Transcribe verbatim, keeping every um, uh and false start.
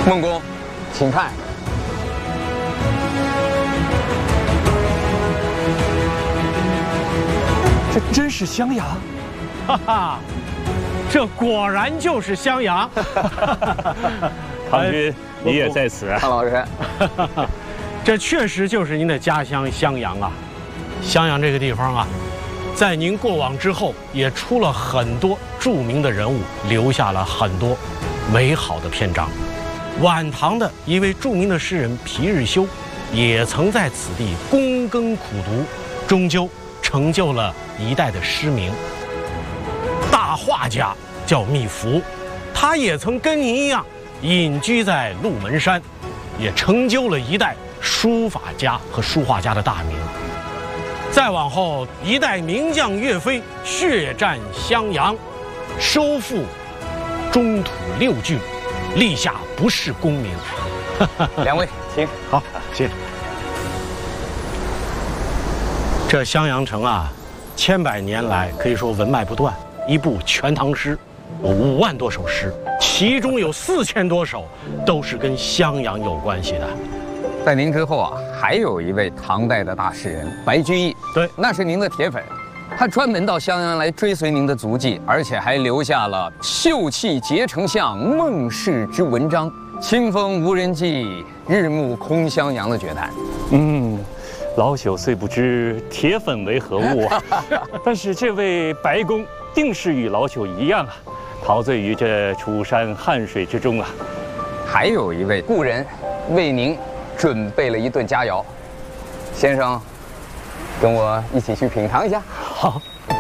孟公，请看。 这真是襄阳， 哈哈，这果然就是襄阳。 唐军，你也在此啊？ 康老师， 这确实就是您的家乡襄阳啊。襄阳这个地方啊，在您过往之后，也出了很多著名的人物，留下了很多美好的篇章。晚唐的一位著名的诗人皮日休，也曾在此地躬耕苦读，终究成就了一代的诗名。大画家叫密芾，他也曾跟您一样隐居在鹿门山，也成就了一代书法家和书画家的大名。再往后，一代名将岳飞血战襄阳，收复中土六郡，立下不世功名。 两位请。 好，谢谢。这襄阳城啊，千百年来可以说文脉不断，一部《全唐诗》有五万多首诗，其中有四千多首都是跟襄阳有关系的。 在您之后啊，还有一位唐代的大诗人白居易， 对， 那是您的铁粉，他专门到襄阳来追随您的足迹，而且还留下了“秀气结丞相，孟氏之文章，清风无人骑，日暮空襄阳”的绝叹。 嗯，老朽虽不知铁粉为何物啊，但是这位白公定是与老朽一样啊，陶醉于这楚山汉水之中啊。 还有一位故人为您准备了一顿佳肴，先生，跟我一起去品尝一下。 好。